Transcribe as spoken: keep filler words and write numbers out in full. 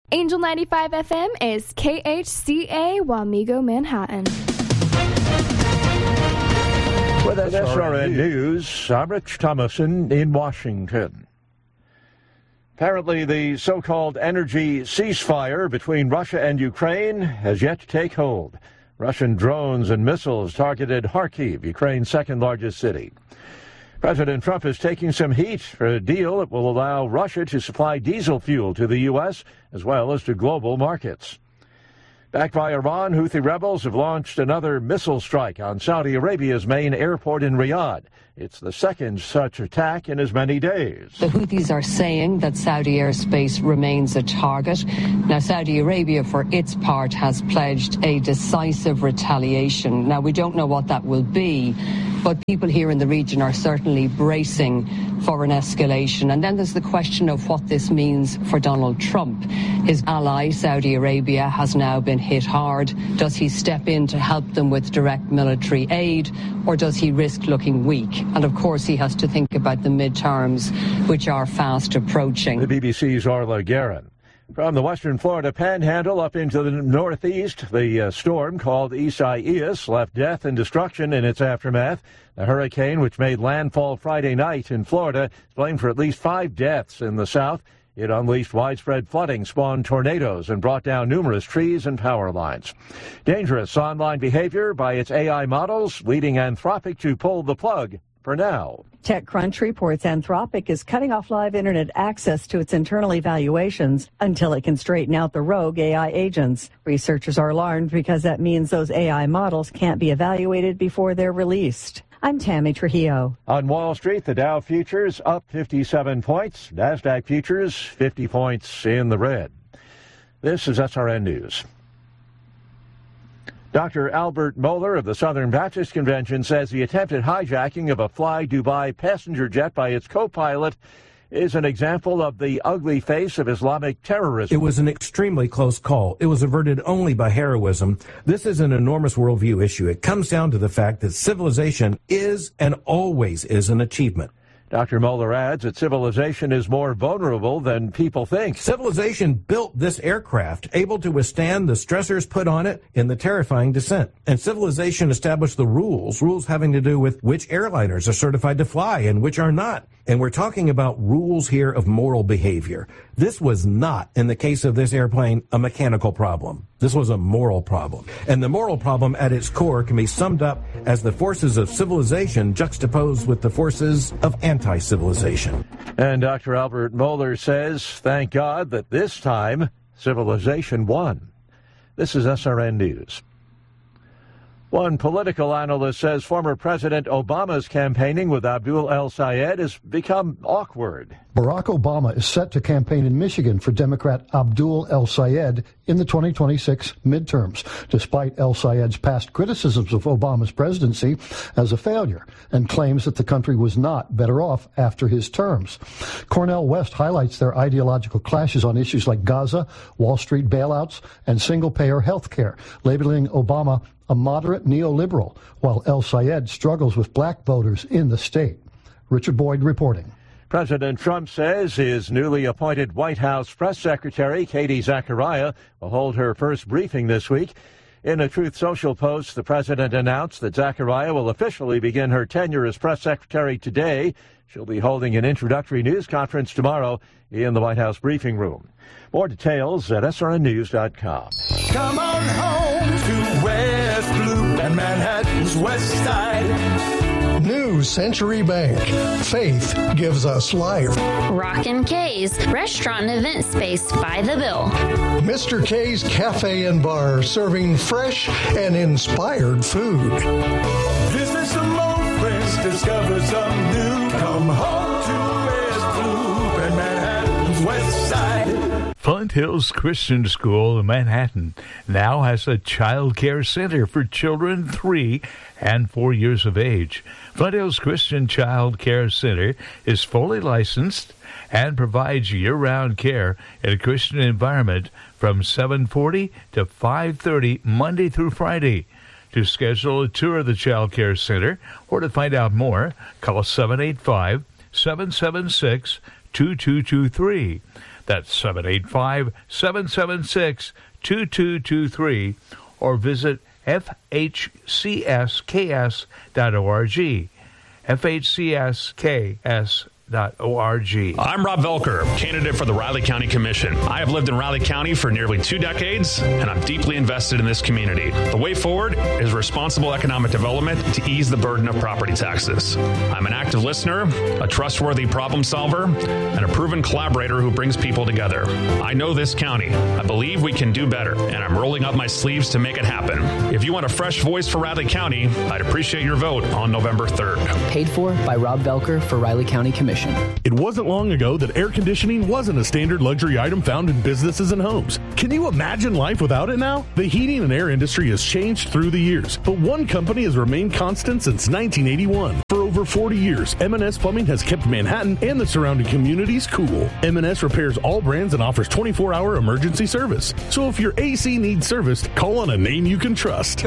Angel ninety-five F M is K H C A Wamego, Manhattan. With S R N News, I'm Rich Thomason in Washington. Apparently, the so-called energy ceasefire between Russia and Ukraine has yet to take hold. Russian drones and missiles targeted Kharkiv, Ukraine's second-largest city. President Trump is taking some heat for a deal that will allow Russia to supply diesel fuel to the U S as well as to global markets. Backed by Iran, Houthi rebels have launched another missile strike on Saudi Arabia's main airport in Riyadh. It's the second such attack in as many days. The Houthis are saying that Saudi airspace remains a target. Now, Saudi Arabia, for its part, has pledged a decisive retaliation. Now, we don't know what that will be, but people here in the region are certainly bracing for an escalation. And then there's the question of what this means for Donald Trump. His ally, Saudi Arabia, has now been hit hard. Does he step in to help them with direct military aid, or does he risk looking weak? And of course, he has to think about the midterms, which are fast approaching. The B B C's Orla Guerin. From the western Florida panhandle up into the northeast, the uh, storm called Isaias left death and destruction in its aftermath. The hurricane, which made landfall Friday night in Florida, is blamed for at least five deaths in the south. It unleashed widespread flooding, spawned tornadoes, and brought down numerous trees and power lines. Dangerous online behavior by its A I models, leading Anthropic to pull the plug for now. TechCrunch reports Anthropic is cutting off live internet access to its internal evaluations until it can straighten out the rogue A I agents. Researchers are alarmed because that means those A I models can't be evaluated before they're released. I'm Tammy Trujillo. On Wall Street, the Dow futures up fifty-seven points. NASDAQ futures fifty points in the red. This is S R N News. Doctor Albert Mohler of the Southern Baptist Convention says the attempted hijacking of a Fly Dubai passenger jet by its co-pilot is an example of the ugly face of Islamic terrorism. It was an extremely close call. It was averted only by heroism. This is an enormous worldview issue. It comes down to the fact that civilization is and always is an achievement. Doctor Mohler adds that civilization is more vulnerable than people think. Civilization built this aircraft, able to withstand the stressors put on it in the terrifying descent. And civilization established the rules, rules having to do with which airliners are certified to fly and which are not. And we're talking about rules here of moral behavior. This was not, in the case of this airplane, a mechanical problem. This was a moral problem. And the moral problem at its core can be summed up as the forces of civilization juxtaposed with the forces of anti-civilization. And Doctor Albert Mohler says, thank God that this time civilization won. This is S R N News. One political analyst says former President Obama's campaigning with Abdul El-Sayed has become awkward. Barack Obama is set to campaign in Michigan for Democrat Abdul El-Sayed in the twenty twenty-six midterms, despite El-Sayed's past criticisms of Obama's presidency as a failure and claims that the country was not better off after his terms. Cornell West highlights their ideological clashes on issues like Gaza, Wall Street bailouts, and single-payer health care, labeling Obama a moderate neoliberal, while El-Sayed struggles with black voters in the state. Richard Boyd reporting. President Trump says his newly appointed White House press secretary, Katie Zachariah, will hold her first briefing this week. In a Truth Social post, the president announced that Zachariah will officially begin her tenure as press secretary today. She'll be holding an introductory news conference tomorrow in the White House briefing room. More details at S R N news dot com. Come on home to West Loop and Manhattan's West Side. New Century Bank. Faith gives us life. Rockin' K's restaurant and event space by the bill. Mister K's Cafe and Bar serving fresh and inspired food. Visit some old friends, discover some new. Come home to West Loop and Manhattan's West Side. Flint Hills Christian School in Manhattan now has a child care center for children three and four years of age. Flint Hills Christian Child Care Center is fully licensed and provides year-round care in a Christian environment from seven forty to five thirty Monday through Friday. To schedule a tour of the Child Care Center or to find out more, call seven eight five, seven seven six, two two two three. That's seven eight five, seven seven six, two two two three, or visit f h c s k s dot org. f h c s k s dot org. I'm Rob Velker, candidate for the Riley County Commission. I have lived in Riley County for nearly two decades, and I'm deeply invested in this community. The way forward is responsible economic development to ease the burden of property taxes. I'm an active listener, a trustworthy problem solver, and a proven collaborator who brings people together. I know this county. I believe we can do better, and I'm rolling up my sleeves to make it happen. If you want a fresh voice for Riley County, I'd appreciate your vote on November third. Paid for by Rob Velker for Riley County Commission. It wasn't long ago that air conditioning wasn't a standard luxury item found in businesses and homes. Can you imagine life without it now? The heating and air industry has changed through the years, but one company has remained constant since nineteen eighty-one. For over forty years, M and S Plumbing has kept Manhattan and the surrounding communities cool. M and S repairs all brands and offers twenty-four hour emergency service. So if your A C needs serviced, call on a name you can trust.